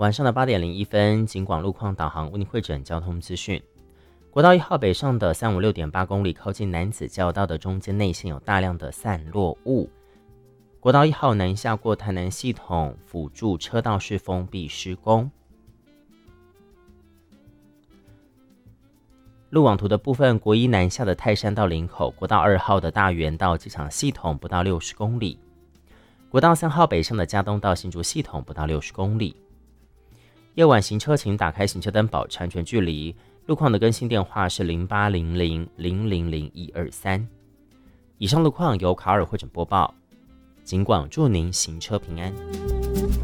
晚上的8点01分，警广路况导航为您汇整交通资讯。国道1号北上的356.8公里，靠近楠梓交道的中间内线有大量的散落物。国道1号南下过台南系统辅助车道是封闭施工。路网图的部分，国一南下的泰山到林口，国道2号的大园到机场系统不到60公里。国道3号北上的嘉东到新竹系统不到60公里。夜晚行车请打开行车灯，保持安全距离。路况的更新电话是0800000123。以上路况由卡尔汇整播报。警广祝您行车平安。